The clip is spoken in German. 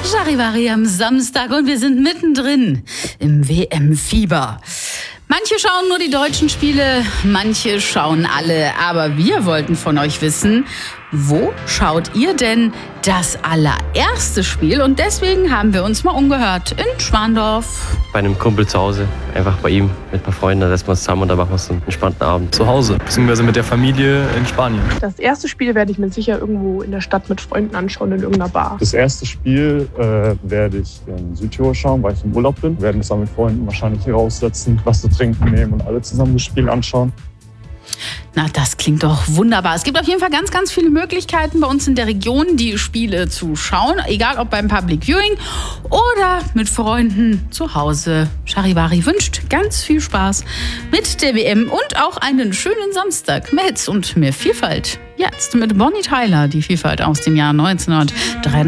Charivari am Samstag und wir sind mittendrin im WM-Fieber. Manche schauen nur die deutschen Spiele, manche schauen alle. Aber wir wollten von euch wissen, wo schaut ihr denn das allererste Spiel? Und deswegen haben wir uns mal umgehört in Schwandorf. Bei einem Kumpel zu Hause, einfach bei ihm mit ein paar Freunden, da setzen wir uns zusammen und da machen wir so einen entspannten Abend. Zu Hause, beziehungsweise mit der Familie in Spanien. Das erste Spiel werde ich mir sicher irgendwo in der Stadt mit Freunden anschauen, in irgendeiner Bar. Das erste Spiel werde ich in Südtirol schauen, weil ich im Urlaub bin. Wir werden uns dann mit Freunden wahrscheinlich hier raussetzen, was zu trinken nehmen und alle zusammen das Spiel anschauen. Na, das klingt doch wunderbar. Es gibt auf jeden Fall ganz, ganz viele Möglichkeiten bei uns in der Region, die Spiele zu schauen. Egal ob beim Public Viewing oder mit Freunden zu Hause. Charivari wünscht ganz viel Spaß mit der WM und auch einen schönen Samstag. Mehr Hits und mehr Vielfalt. Jetzt mit Bonnie Tyler, die Vielfalt aus dem Jahr 1993.